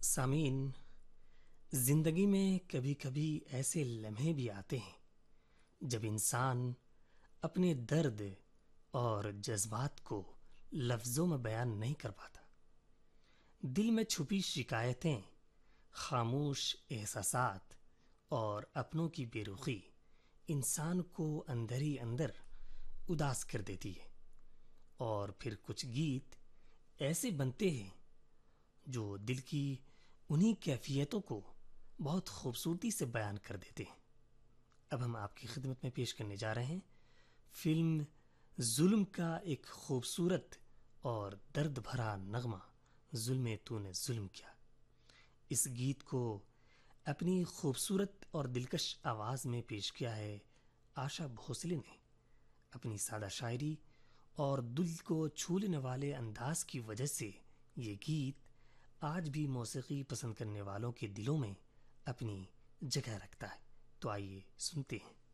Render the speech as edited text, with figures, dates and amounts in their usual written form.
سامعین، زندگی میں کبھی کبھی ایسے لمحے بھی آتے ہیں جب انسان اپنے درد اور جذبات کو لفظوں میں بیان نہیں کر پاتا۔ دل میں چھپی شکایتیں، خاموش احساسات اور اپنوں کی بے رخی انسان کو اندر ہی اندر اداس کر دیتی ہے، اور پھر کچھ گیت ایسے بنتے ہیں جو دل کی انہی کیفیتوں کو بہت خوبصورتی سے بیان کر دیتے ہیں۔ اب ہم آپ کی خدمت میں پیش کرنے جا رہے ہیں فلم ظلم کا ایک خوبصورت اور درد بھرا نغمہ، ظلم تو نے ظلم کیا۔ اس گیت کو اپنی خوبصورت اور دلکش آواز میں پیش کیا ہے آشا بھوسلے نے۔ اپنی سادہ شاعری اور دل کو چھو لینے والے انداز کی وجہ سے یہ گیت آج بھی موسیقی پسند کرنے والوں کے دلوں میں اپنی جگہ رکھتا ہے۔ تو آئیے سنتے ہیں۔